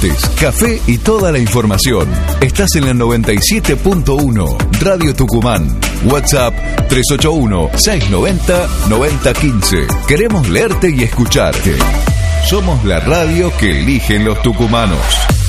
café y toda la información. Estás en la 97.1 Radio Tucumán. WhatsApp 381-690-9015. Queremos leerte y escucharte. Somos la radio que eligen los tucumanos.